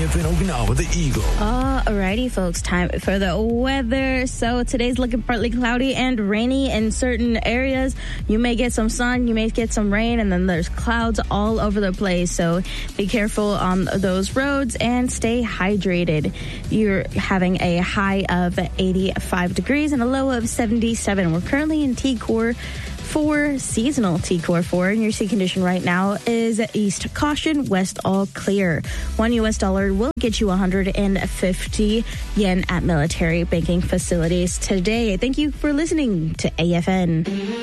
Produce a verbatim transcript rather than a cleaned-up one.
F N Okinawa, the Eagle. Alrighty, folks, time for the weather. So today's looking partly cloudy and rainy in certain areas. You may get some sun, you may get some rain, and then there's clouds all over the place. So be careful on those roads and stay hydrated. You're having a high of eighty-five degrees and a low of seventy-seven. We're currently in T-Core four, seasonal T-Core four, and your sea condition right now is east caution, west all clear. One U S dollar will get you one hundred fifty yen at military banking facilities today. Thank you for listening to A F N.